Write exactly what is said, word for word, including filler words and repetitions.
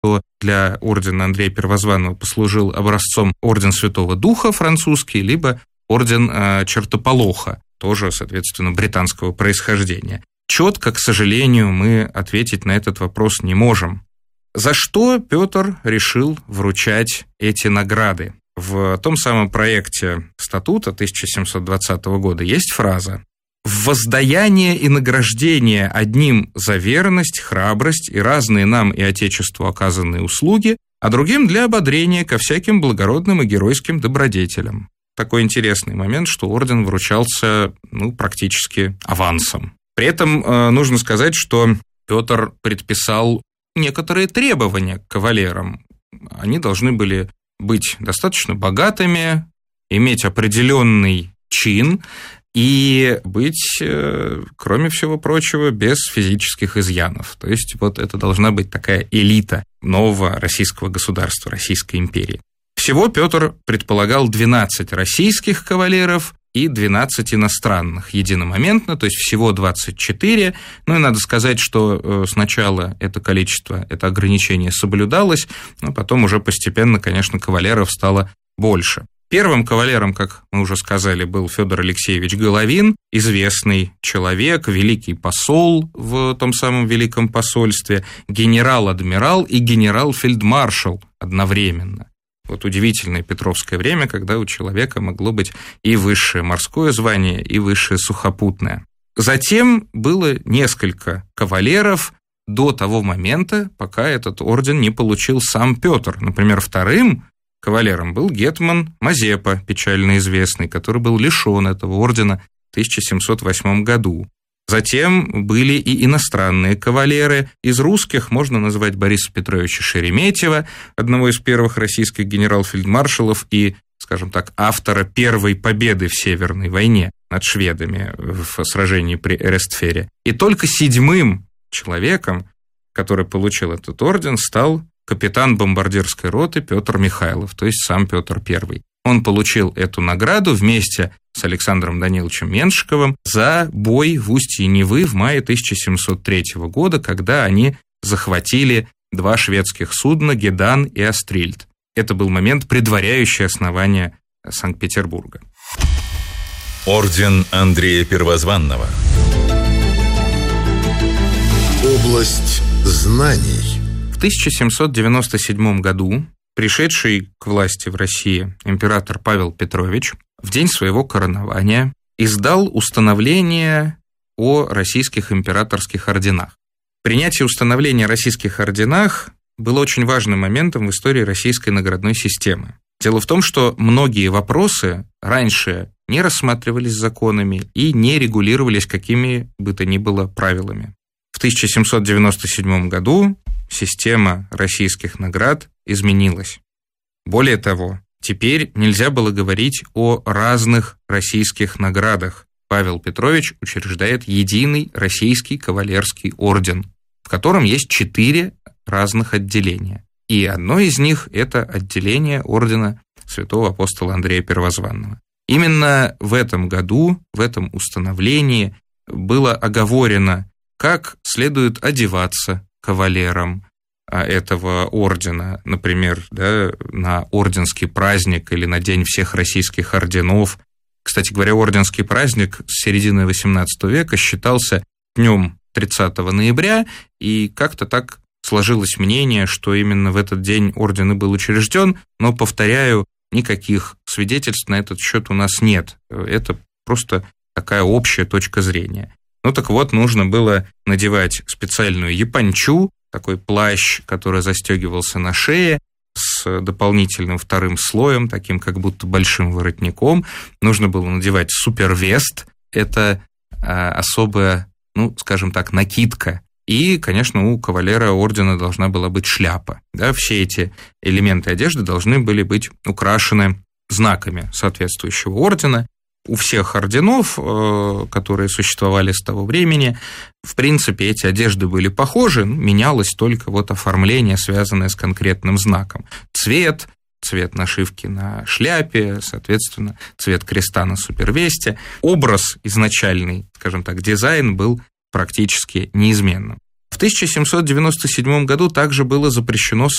что для ордена Андрея Первозванного послужил образцом орден Святого Духа французский, либо орден э, Чертополоха, тоже, соответственно, британского происхождения. Четко, к сожалению, мы ответить на этот вопрос не можем. За что Петр решил вручать эти награды? В том самом проекте статута тысяча семьсот двадцатого года есть фраза: «В воздаяние и награждение одним за верность, храбрость и разные нам и Отечеству оказанные услуги, а другим для ободрения ко всяким благородным и геройским добродетелям». Такой интересный момент, что орден вручался ну, практически авансом. При этом э, нужно сказать, что Петр предписал некоторые требования к кавалерам. Они должны были быть достаточно богатыми, иметь определенный чин и быть, э, кроме всего прочего, без физических изъянов. То есть вот это должна быть такая элита нового российского государства, Российской империи. Всего Петр предполагал двенадцать российских кавалеров и двенадцать иностранных единомоментно, то есть всего двадцать четыре. Ну и надо сказать, что сначала это количество, это ограничение соблюдалось, но потом уже постепенно, конечно, кавалеров стало больше. Первым кавалером, как мы уже сказали, был Федор Алексеевич Головин, известный человек, великий посол в том самом великом посольстве, генерал-адмирал и генерал-фельдмаршал одновременно. Вот удивительное петровское время, когда у человека могло быть и высшее морское звание, и высшее сухопутное. Затем было несколько кавалеров до того момента, пока этот орден не получил сам Петр. Например, вторым кавалером был гетман Мазепа, печально известный, который был лишен этого ордена в тысяча семьсот восьмом году. Затем были и иностранные кавалеры. Из русских можно назвать Бориса Петровича Шереметьева, одного из первых российских генерал-фельдмаршалов и, скажем так, автора первой победы в Северной войне над шведами в сражении при Эрестфере. И только седьмым человеком, который получил этот орден, стал капитан бомбардирской роты Петр Михайлов, то есть сам Петр Первый. Он получил эту награду вместе с Александром Даниловичем Меншиковым за бой в устье Невы в мае тысяча семьсот третьего года, когда они захватили два шведских судна «Гедан» и «Астрильд». Это был момент, предваряющий основание Санкт-Петербурга. Орден Андрея Первозванного. Область знаний. В тысяча семьсот девяносто седьмом году пришедший к власти в России император Павел Петрович в день своего коронования издал установление о российских императорских орденах. Принятие установления о российских орденах было очень важным моментом в истории российской наградной системы. Дело в том, что многие вопросы раньше не рассматривались законами и не регулировались какими бы то ни было правилами. В тысяча семьсот девяносто седьмом году система российских наград изменилась. Более того, теперь нельзя было говорить о разных российских наградах. Павел Петрович учреждает единый российский кавалерский орден, в котором есть четыре разных отделения. И одно из них – это отделение ордена святого апостола Андрея Первозванного. Именно в этом году, в этом установлении было оговорено, как следует одеваться кавалерам этого ордена, например, да, на орденский праздник или на День всех российских орденов. Кстати говоря, орденский праздник с середины восемнадцатого века считался днем тридцатого ноября, и как-то так сложилось мнение, что именно в этот день орден и был учрежден, но, повторяю, никаких свидетельств на этот счет у нас нет. Это просто такая общая точка зрения. Ну так вот, нужно было надевать специальную япончу, такой плащ, который застегивался на шее, с дополнительным вторым слоем, таким как будто большим воротником. Нужно было надевать супервест, это а, особая, ну, скажем так, накидка. И, конечно, у кавалера ордена должна была быть шляпа. Да, все эти элементы одежды должны были быть украшены знаками соответствующего ордена. У всех орденов, которые существовали с того времени, в принципе, эти одежды были похожи, менялось только вот оформление, связанное с конкретным знаком. Цвет, цвет нашивки на шляпе, соответственно, цвет креста на супервесте. Образ изначальный, скажем так, дизайн был практически неизменным. В В тысяча семьсот девяносто седьмом году также было запрещено